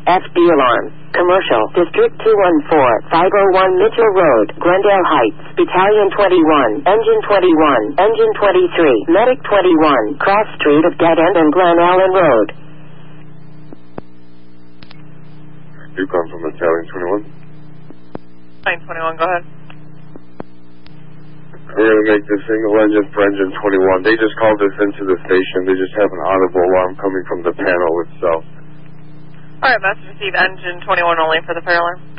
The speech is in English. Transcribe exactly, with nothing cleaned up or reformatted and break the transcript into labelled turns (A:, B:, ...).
A: F D alarm. Commercial. District two one four, five oh one Mitchell Road, Glendale Heights. Battalion twenty-one, Engine twenty-one, Engine twenty-three, Medic twenty-one, Cross Street of Dead End and Glen Allen Road.
B: You come from Battalion twenty-one?
C: Battalion twenty-one, go ahead.
B: We're going to make this single engine for Engine twenty-one. They just called this into the station. They just have an audible alarm coming from the panel itself.
C: Alright, message received. Engine twenty-one only for the fire alarm.